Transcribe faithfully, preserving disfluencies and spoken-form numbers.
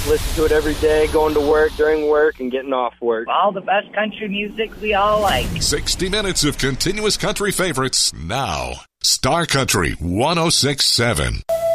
Listen to it every day, going to work, during work, and getting off work. All the best country music we all like. sixty minutes of continuous country favorites now. Star Country one oh six point seven.